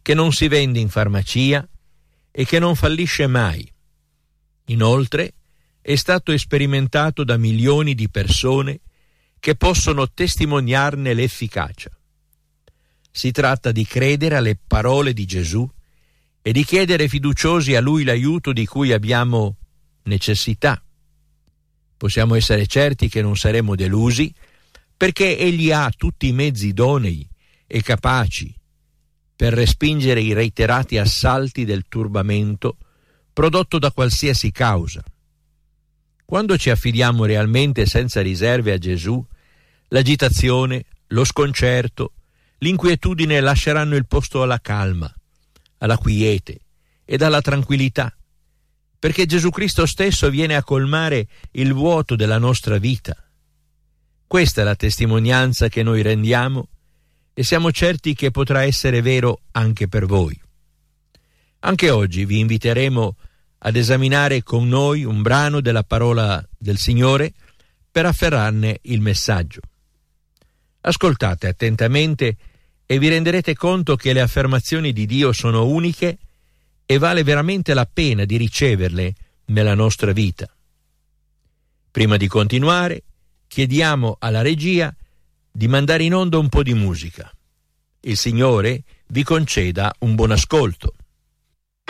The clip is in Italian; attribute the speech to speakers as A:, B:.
A: che non si vende in farmacia e che non fallisce mai. Inoltre, è stato sperimentato da milioni di persone che possono testimoniarne l'efficacia. Si tratta di credere alle parole di Gesù e di chiedere fiduciosi a Lui l'aiuto di cui abbiamo necessità. Possiamo essere certi che non saremo delusi, perché Egli ha tutti i mezzi idonei e capaci per respingere i reiterati assalti del turbamento prodotto da qualsiasi causa. Quando ci affidiamo realmente senza riserve a Gesù, l'agitazione, lo sconcerto, l'inquietudine lasceranno il posto alla calma, alla quiete ed alla tranquillità, perché Gesù Cristo stesso viene a colmare il vuoto della nostra vita. Questa è la testimonianza che noi rendiamo e siamo certi che potrà essere vero anche per voi. Anche oggi vi inviteremo ad esaminare con noi un brano della parola del Signore per afferrarne il messaggio. Ascoltate attentamente e vi renderete conto che le affermazioni di Dio sono uniche e vale veramente la pena di riceverle nella nostra vita. Prima di continuare, chiediamo alla regia di mandare in onda un po' di musica. Il Signore vi conceda un buon ascolto.